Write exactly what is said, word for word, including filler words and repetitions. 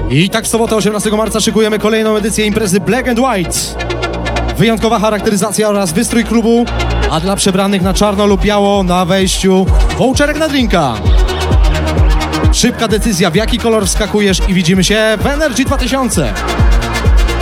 I tak w sobotę osiemnastego marca szykujemy kolejną edycję imprezy Black and White. Wyjątkowa charakteryzacja oraz wystrój klubu, a dla przebranych na czarno lub biało na wejściu voucherek na drinka. Szybka decyzja, w jaki kolor wskakujesz i widzimy się w Energy dwa tysiące.